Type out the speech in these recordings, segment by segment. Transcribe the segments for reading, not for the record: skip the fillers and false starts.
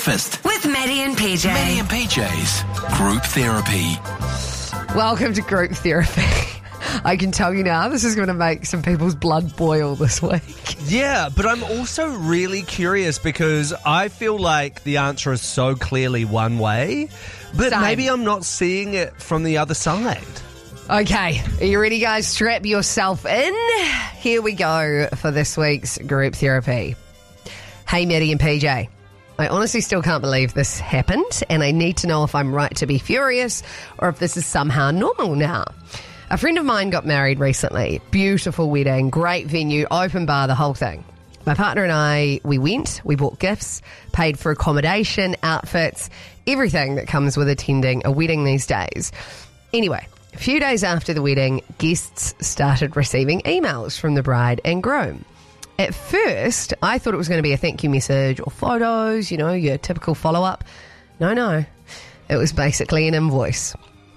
Breakfast with Maddie and PJ. Maddie and PJ's Group Therapy. Welcome to Group Therapy. I can tell you now, this is going to make some people's blood boil this week. Yeah, but I'm also really curious because I feel like the answer is so clearly one way, but Same. maybe I'm not seeing it from the other side. Okay, are you ready, guys? Strap yourself in. Here we go for this week's Group Therapy. Hey, Maddie and PJ. I honestly still can't believe this happened, and I need to know if I'm right to be furious or if this is somehow normal now. A friend of mine got married recently. Beautiful wedding, great venue, open bar, the whole thing. My partner and I, we bought gifts, paid for accommodation, outfits, everything that comes with attending a wedding these days. Anyway, a few days after the wedding, guests started receiving emails from the bride and groom. At first, I thought it was going to be a thank you message or photos, your typical follow-up. No. It was basically an invoice.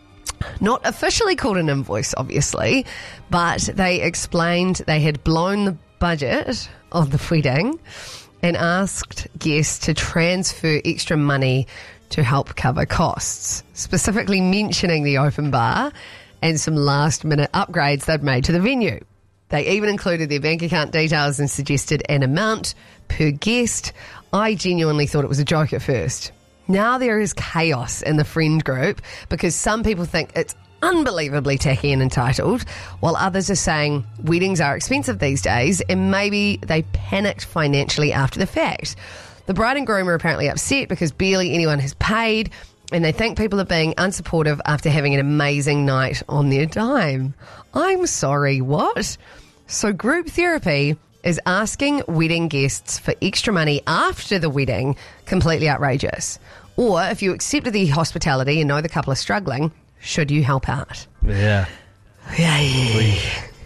Not officially called an invoice, obviously, but they explained they had blown the budget of the wedding and asked guests to transfer extra money to help cover costs, specifically mentioning the open bar and some last-minute upgrades they'd made to the venue. They even included their bank account details and suggested an amount per guest. I genuinely thought it was a joke at first. Now there is chaos in the friend group because some people think it's unbelievably tacky and entitled, while others are saying weddings are expensive these days and maybe they panicked financially after the fact. The bride and groom are apparently upset because barely anyone has paid, and they think people are being unsupportive after having an amazing night on their dime. I'm sorry, what? So Group Therapy is asking wedding guests for extra money after the wedding completely outrageous? Or if you accepted the hospitality and know the couple are struggling, should you help out? Yeah. Yay.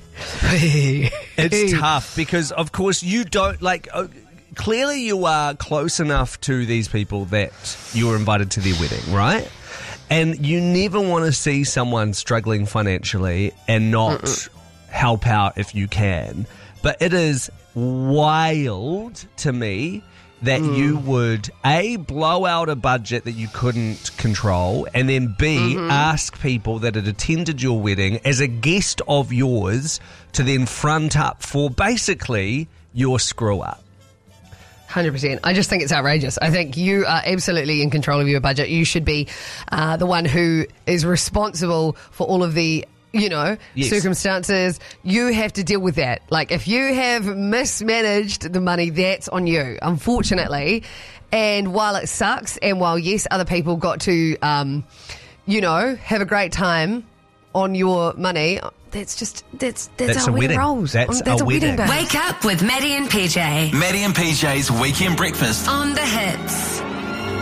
It's tough because, of course, you don't clearly you are close enough to these people that you were invited to their wedding, right? And you never want to see someone struggling financially and not help out if you can. But it is wild to me that you would, A, blow out a budget that you couldn't control, and then B, ask people that had attended your wedding as a guest of yours to then front up for basically your screw-up. 100%. I just think it's outrageous. I think you are absolutely in control of your budget. You should be the one who is responsible for all of the Yes. circumstances. You have to deal with that. Like, if you have mismanaged the money, that's on you, unfortunately. And while it sucks, and while, yes, other people got to, have a great time on your money, that's how it rolls. That's a wedding. Babe. Wake up with Maddie and PJ. Maddie and PJ's Weekend Breakfast On the Hits.